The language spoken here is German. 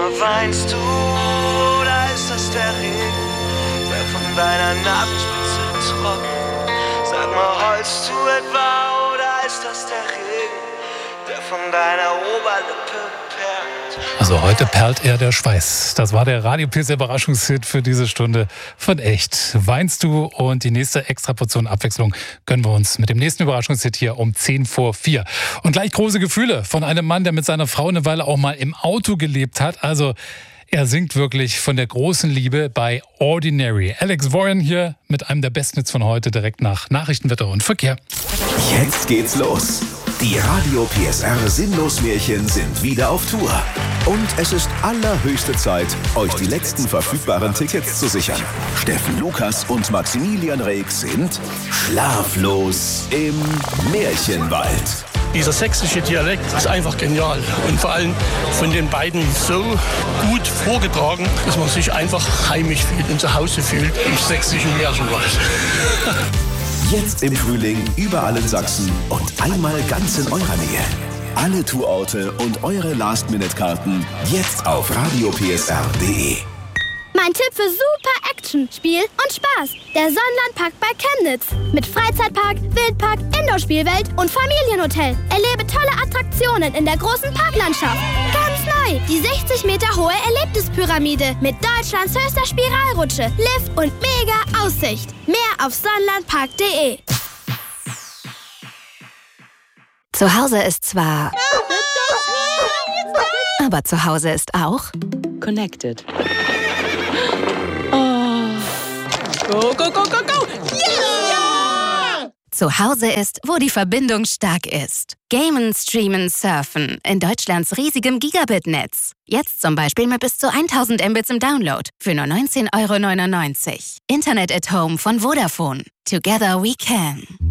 mal, weinst du oder ist das der Regen, der von deiner Nasenspitze tropft? Sag mal, heulst du etwa oder ist das der Regen, der von deiner Oberlippe perlt? Also heute perlt eher der Schweiß. Das war der Radio Pierce Überraschungshit für diese Stunde von Echt. Weinst du? Und die nächste Extraportion Abwechslung gönnen wir uns mit dem nächsten Überraschungshit hier um 4:10. Und gleich große Gefühle von einem Mann, der mit seiner Frau eine Weile auch mal im Auto gelebt hat. Also er singt wirklich von der großen Liebe bei Ordinary. Alex Warren hier mit einem der besten Hits von heute, direkt nach Nachrichten, Wetter und Verkehr. Jetzt geht's los. Die Radio PSR Sinnlos-Märchen sind wieder auf Tour. Und es ist allerhöchste Zeit, euch die letzten verfügbaren Tickets zu sichern. Steffen Lukas und Maximilian Reik sind schlaflos im Märchenwald. Dieser sächsische Dialekt ist einfach genial und vor allem von den beiden so gut vorgetragen, dass man sich einfach heimisch fühlt und zu Hause fühlt im sächsischen Märchenwald. Jetzt im Frühling überall in Sachsen und einmal ganz in eurer Nähe. Alle Tourorte und eure Last-Minute-Karten jetzt auf radiopsr.de. Mein Tipp für super Action, Spiel und Spaß. Der Sonnenlandpark bei Chemnitz. Mit Freizeitpark, Wildpark, Indoor-Spielwelt und Familienhotel. Erlebe tolle Attraktionen in der großen Parklandschaft. Ganz neu, die 60 Meter hohe Erlebnispyramide mit Deutschlands höchster Spiralrutsche, Lift und mega Aussicht. Mehr auf sonnenlandpark.de. Zu Hause ist zwar... Aber zu Hause ist auch... Connected. Go, go, go, go, go! Yeah! Zu Hause ist, wo die Verbindung stark ist. Gamen, streamen, surfen in Deutschlands riesigem Gigabit-Netz. Jetzt zum Beispiel mit bis zu 1000 Mbits im Download für nur 19,99 €. Internet at Home von Vodafone. Together we can.